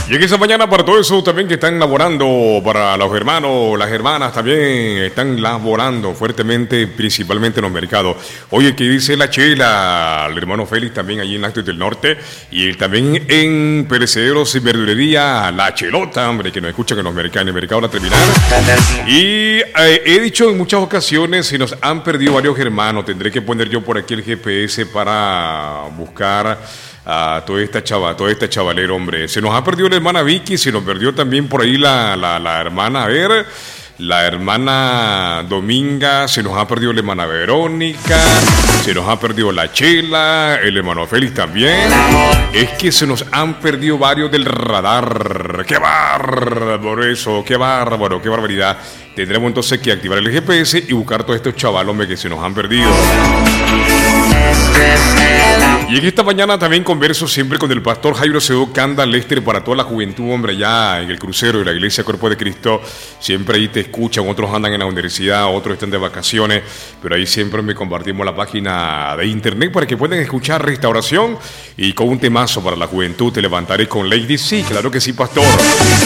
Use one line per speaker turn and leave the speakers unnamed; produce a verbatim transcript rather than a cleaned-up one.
Y en esa mañana para todos esos también que están laborando, para los hermanos, las hermanas también están laborando fuertemente, principalmente en los mercados. Oye, ¿qué dice la Chela? El hermano Félix también allí en Actos del Norte. Y también en Perecederos y Verdulería, La Chelota, hombre, que nos escuchan en los mercados, en el mercado La Terminal. Y eh, he dicho en muchas ocasiones, si nos han perdido varios hermanos, tendré que poner yo por aquí el G P S para buscar a toda esta chava, toda esta chavalera, hombre. Se nos ha perdido la hermana Vicky, se nos perdió también por ahí la, la, la hermana, a ver, la hermana Dominga, se nos ha perdido la hermana Verónica, se nos ha perdido la Chela, el hermano Félix también. Es que se nos han perdido varios del radar. ¡Qué bárbaro eso! ¡Qué bárbaro! ¡Qué barbaridad! Tendremos entonces que activar el G P S y buscar todos estos chavalos, hombre, que se nos han perdido. Y en esta mañana también converso siempre con el pastor Jairo Sedó Canda Lester para toda la juventud, hombre, ya en el crucero de la Iglesia Cuerpo de Cristo. Siempre ahí te escuchan, otros andan en la universidad, otros están de vacaciones, pero ahí siempre me compartimos la página de internet para que puedan escuchar Restauración y con un temazo para la juventud. Te levantaré con Lady. Sí, claro que sí, pastor.